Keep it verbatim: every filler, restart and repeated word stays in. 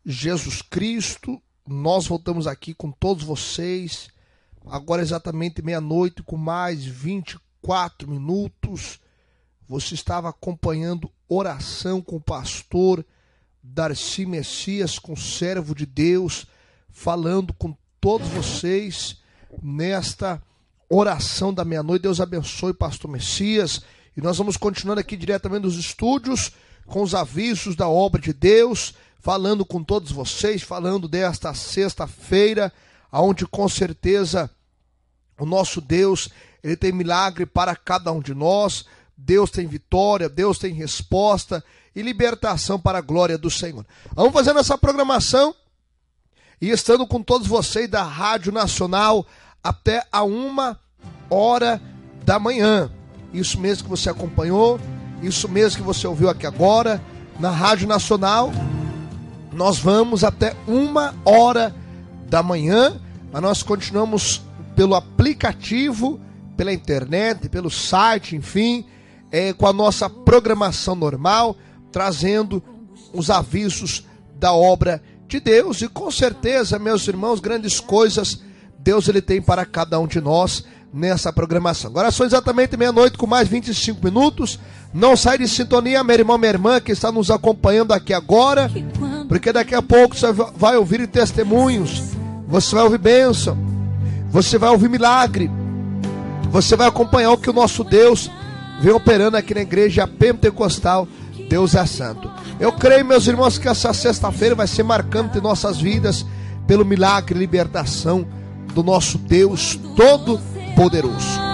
Jesus Cristo. Nós voltamos aqui com todos vocês, agora exatamente meia-noite, com mais vinte e quatro minutos. Você estava acompanhando oração com o pastor Darcy Messias, com o servo de Deus, falando com todos vocês nesta oração da meia-noite. Deus abençoe, pastor Messias. E nós vamos continuando aqui diretamente dos estúdios, com os avisos da obra de Deus, falando com todos vocês, falando desta sexta-feira, onde com certeza o nosso Deus, ele tem milagre para cada um de nós. Deus tem vitória, Deus tem resposta e libertação para a glória do Senhor. Vamos fazendo essa programação e estando com todos vocês da Rádio Nacional até a uma hora da manhã. Isso mesmo que você acompanhou, isso mesmo que você ouviu aqui agora, na Rádio Nacional. Nós vamos até uma hora da manhã, mas nós continuamos pelo aplicativo, pela internet, pelo site, enfim, é, com a nossa programação normal, trazendo os avisos da obra de Deus. E com certeza, meus irmãos, grandes coisas Deus ele tem para cada um de nós nessa programação. Agora são exatamente meia-noite com mais vinte e cinco minutos. Não sai de sintonia, meu irmão, minha irmã, que está nos acompanhando aqui agora, porque daqui a pouco você vai ouvir testemunhos, você vai ouvir bênção, você vai ouvir milagre, você vai acompanhar o que o nosso Deus vem operando aqui na igreja pentecostal. Deus é santo. Eu creio, meus irmãos, que essa sexta-feira vai ser marcante em nossas vidas pelo milagre e libertação do nosso Deus Todo-Poderoso.